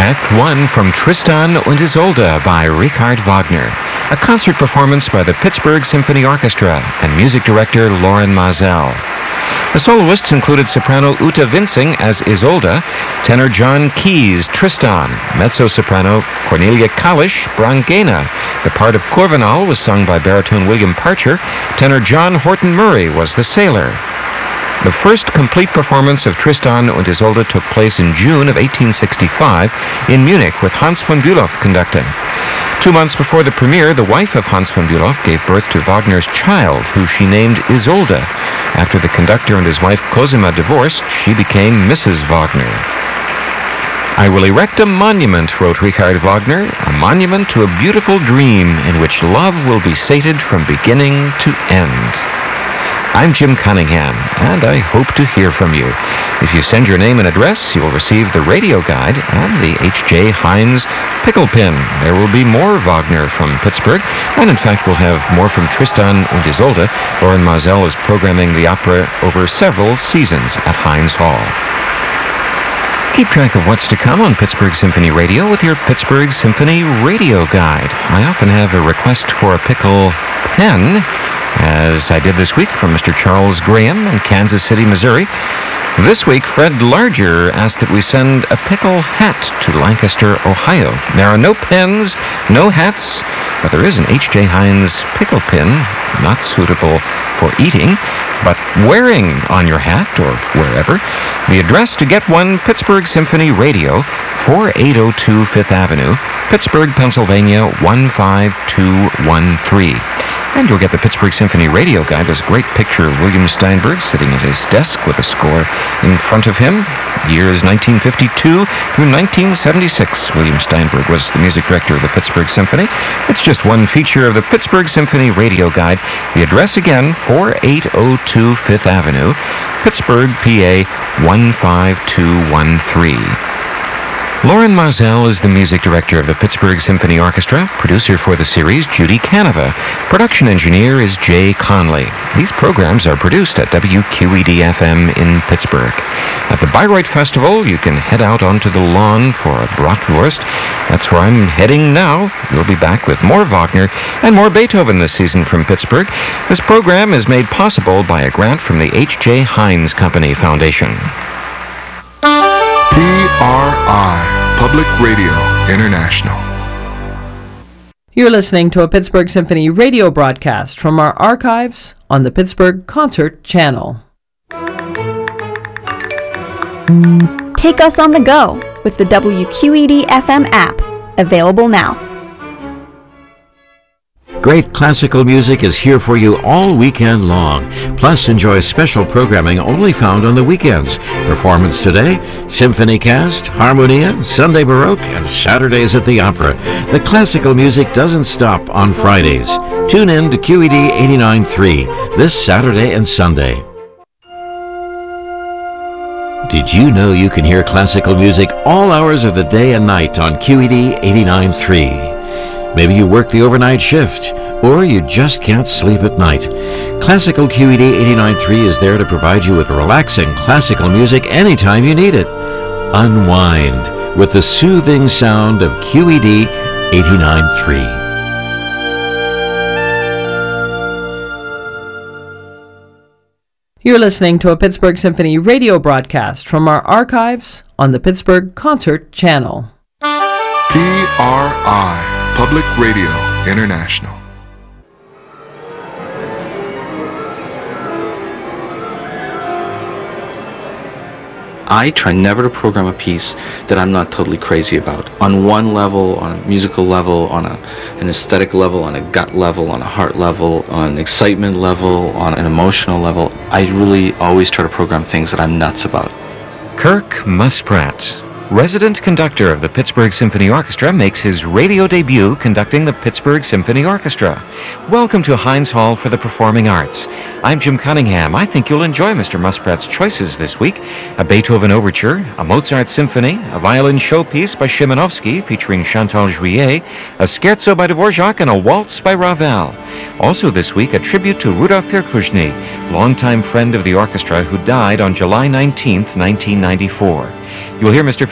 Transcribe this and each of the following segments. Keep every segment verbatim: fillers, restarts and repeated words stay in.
Act One from Tristan und Isolde by Richard Wagner, a concert performance by the Pittsburgh Symphony Orchestra and music director Loren Maazel. The soloists included soprano Uta Vinsing as Isolde, tenor John Keyes, Tristan, mezzo-soprano Cornelia Kalish, Brangena. The part of Corvinal was sung by baritone William Parcher. Tenor John Horton Murray was the sailor. The first complete performance of Tristan und Isolde took place in June of eighteen sixty-five in Munich with Hans von Bülow conducting. Two months before the premiere, the wife of Hans von Bülow gave birth to Wagner's child, who she named Isolde. After the conductor and his wife Cosima divorced, she became Missus Wagner. I will erect a monument, wrote Richard Wagner, a monument to a beautiful dream in which love will be sated from beginning to end. I'm Jim Cunningham, and I hope to hear from you. If you send your name and address, you will receive the radio guide and the H J Heinz pickle pin. There will be more Wagner from Pittsburgh, and in fact we'll have more from Tristan und Isolde. Loren Maazel is programming the opera over several seasons at Heinz Hall. Keep track of what's to come on Pittsburgh Symphony Radio with your Pittsburgh Symphony Radio Guide. I often have a request for a pickle pen, as I did this week from Mister Charles Graham in Kansas City, Missouri. This week, Fred Larger asked that we send a pickle hat to Lancaster, Ohio. There are no pens, no hats, but there is an H J Heinz pickle pin, not suitable for eating, but wearing on your hat or wherever. The address to get one, Pittsburgh Symphony Radio, forty-eight oh two Fifth Avenue, Pittsburgh, Pennsylvania, one five two one three. And you'll get the Pittsburgh Symphony Radio Guide. There's a great picture of William Steinberg sitting at his desk with a score in front of him. Years nineteen fifty-two through nineteen seventy-six. William Steinberg was the music director of the Pittsburgh Symphony. It's just one feature of the Pittsburgh Symphony Radio Guide. The address again, forty-eight oh two Fifth Avenue, Pittsburgh, P A, one five two one three. Loren Maazel is the music director of the Pittsburgh Symphony Orchestra. Producer for the series, Judy Canova. Production engineer is Jay Conley. These programs are produced at W Q E D F M in Pittsburgh. At the Bayreuth Festival, you can head out onto the lawn for a bratwurst. That's where I'm heading now. We'll be back with more Wagner and more Beethoven this season from Pittsburgh. This program is made possible by a grant from the H J Heinz Company Foundation. P R I, Public Radio International. You're listening to a Pittsburgh Symphony radio broadcast from our archives on the Pittsburgh Concert Channel. Take us on the go with the W Q E D F M app, available now. Great classical music is here for you all weekend long. Plus, enjoy special programming only found on the weekends. Performance today, Symphony Cast, Harmonia, Sunday Baroque, and Saturdays at the Opera. The classical music doesn't stop on Fridays. Tune in to Q E D eighty-nine point three this Saturday and Sunday. Did you know you can hear classical music all hours of the day and night on Q E D eighty-nine point three? Maybe you work the overnight shift, or you just can't sleep at night. Classical Q E D eighty-nine point three is there to provide you with relaxing classical music anytime you need it. Unwind with the soothing sound of Q E D eighty-nine point three. You're listening to a Pittsburgh Symphony radio broadcast from our archives on the Pittsburgh Concert Channel. P R I, Public Radio International. I try never to program a piece that I'm not totally crazy about. On one level, on a musical level, on a, an aesthetic level, on a gut level, on a heart level, on an excitement level, on an emotional level, I really always try to program things that I'm nuts about. Kirk Muspratt, resident conductor of the Pittsburgh Symphony Orchestra, makes his radio debut conducting the Pittsburgh Symphony Orchestra. Welcome to Heinz Hall for the Performing Arts. I'm Jim Cunningham. I think you'll enjoy Mister Muspratt's choices this week. A Beethoven overture, a Mozart symphony, a violin showpiece by Szymanowski featuring Chantal Juillet, a scherzo by Dvorak, and a waltz by Ravel. Also this week, a tribute to Rudolf Firkushny, longtime friend of the orchestra who died on July nineteenth, nineteen ninety-four. You'll hear Mister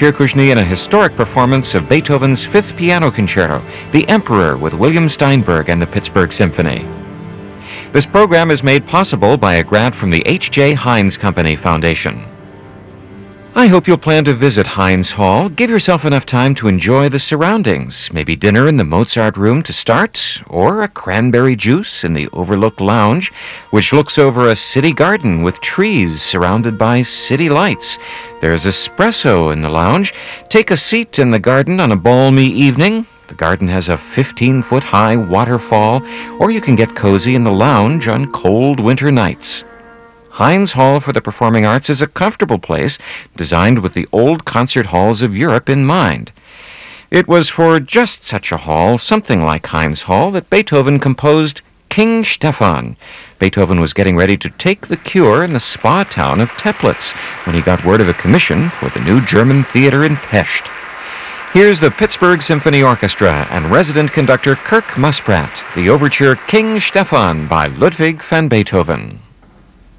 Kirkushny in a historic performance of Beethoven's Fifth Piano Concerto, The Emperor, with William Steinberg and the Pittsburgh Symphony. This program is made possible by a grant from the H J. Heinz Company Foundation. I hope you'll plan to visit Heinz Hall. Give yourself enough time to enjoy the surroundings. Maybe dinner in the Mozart Room to start, or a cranberry juice in the Overlook Lounge, which looks over a city garden with trees surrounded by city lights. There's espresso in the lounge. Take a seat in the garden on a balmy evening. The garden has a fifteen-foot-high waterfall, or you can get cozy in the lounge on cold winter nights. Heinz Hall for the Performing Arts is a comfortable place designed with the old concert halls of Europe in mind. It was for just such a hall, something like Heinz Hall, that Beethoven composed King Stefan. Beethoven was getting ready to take the cure in the spa town of Teplitz when he got word of a commission for the new German theater in Pest. Here's the Pittsburgh Symphony Orchestra and resident conductor Kirk Muspratt, the overture King Stefan by Ludwig van Beethoven.